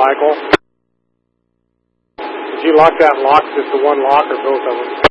Michael. Did you lock that lock, just the one lock, or both of them?